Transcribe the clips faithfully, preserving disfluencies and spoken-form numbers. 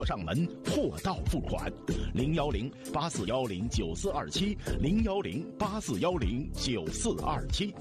上门货到付款，零幺零八四幺零九四二七，零幺零八四幺零九四二七。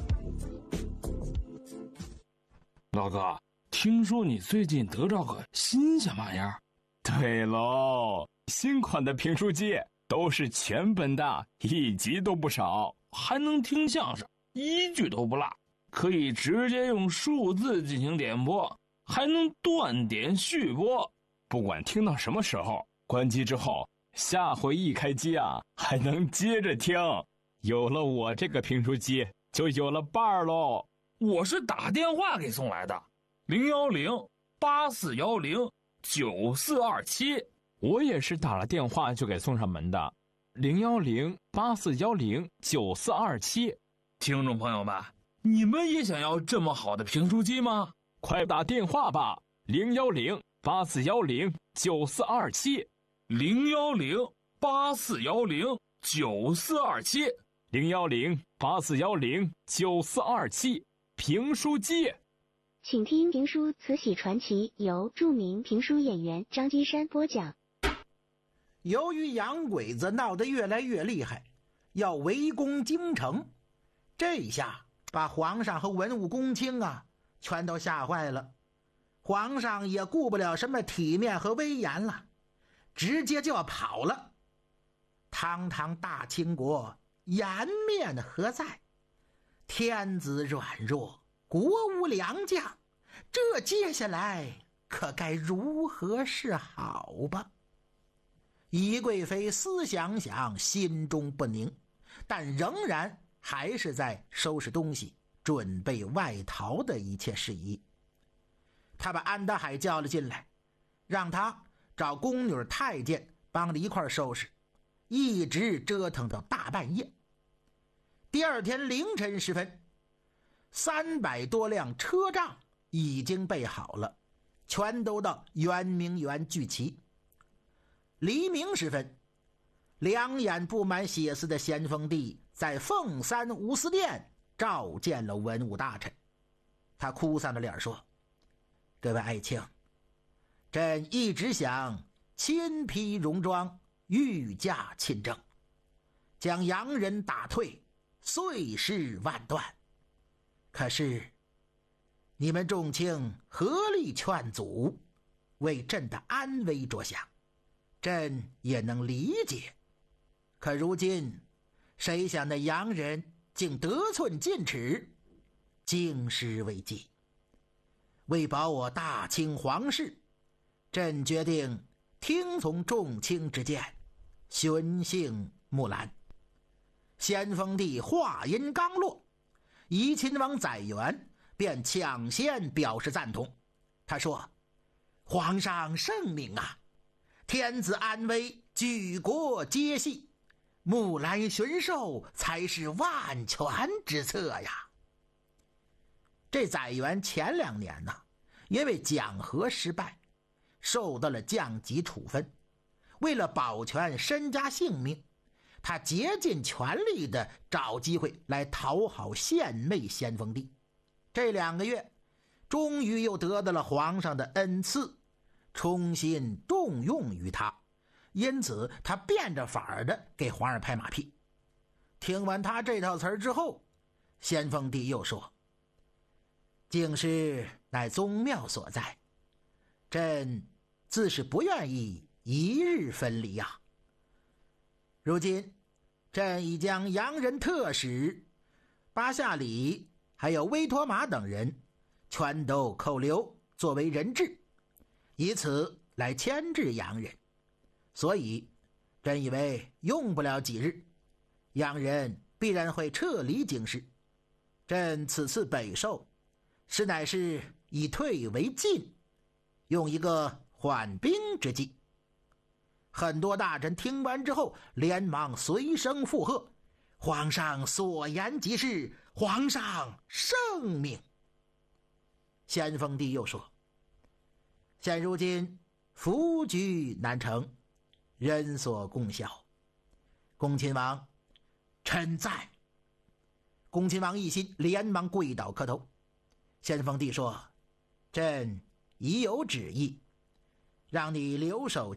老哥，听说你最近得着个新鲜玩意儿？ 对喽，新款的评书机都是全本的，一集都不少， 还能听相声，一句都不落，可以直接用数字进行点播，还能断点续播。 不管听到什么时候，关机之后，下回一开机啊，还能接着听。有了我这个评书机，就有了伴儿喽。 我是打电话给送来的，零幺零八四幺零九四二七。 我也是打了电话就给送上门的，零幺零八四幺零九四二七。 听众朋友们，你们也想要这么好的评书机吗？ 快打电话吧，零幺零八四幺零九四二七， 零幺零八四幺零九四二七， 零幺零八四幺零九四二七。评书机， 请听评书《慈禧传奇》，由著名评书演员张金山播讲。 由于洋鬼子闹得越来越厉害，要围攻京城，这下把皇上和文武公卿啊全都吓坏了。皇上也顾不了什么体面和威严了，直接就要跑了。堂堂大清国，颜面何在？天子软弱，国无良将，这接下来可该如何是好吧？宜贵妃思想想，心中不宁，但仍然还是在收拾东西，准备外逃的一切事宜。他把安德海叫了进来，让他找宫女太监帮着一块收拾，一直折腾到大半夜。第二天凌晨时分，三百多辆车仗已经备好了，全都到圆明园聚齐。黎明时分，两眼布满血丝的咸丰帝在凤三无私殿召见了文武大臣。他哭丧着脸说：“各位爱卿，朕一直想亲披戎装，御驾亲征，将洋人打退，岁事万段。可是你们众卿合力劝阻，为朕的安危着想，朕也能理解。可如今谁想那洋人竟得寸进尺，京师危机。为保我大清皇室，朕决定听从众卿之见，寻幸木兰。”咸丰帝话音刚落，怡亲王载垣便抢先表示赞同。他说：“皇上圣明啊，天子安危，举国皆系，木兰巡狩才是万全之策呀。”这载垣前两年呢，因为讲和失败，受到了降级处分。为了保全身家性命，他竭尽全力的找机会来讨好献媚咸丰帝。这两个月，终于又得到了皇上的恩赐，重新重用于他，因此他变着法儿的给皇上拍马屁。听完他这套词儿之后，咸丰帝又说：“京师乃宗庙所在，朕自是不愿意一日分离呀。如今朕已将洋人特使巴夏里还有威托马等人全都扣留作为人质，以此来牵制洋人，所以朕以为用不了几日，洋人必然会撤离京师。朕此次北狩实乃是以退为进，用一个缓兵之计。”很多大臣听完之后连忙随声附和：“皇上所言极是，皇上圣明。”咸丰帝又说：“现如今福居难成，人所共晓。恭亲王，臣在。”恭亲王一心，连忙跪倒磕头。咸丰帝说：“朕已有旨意，让你留守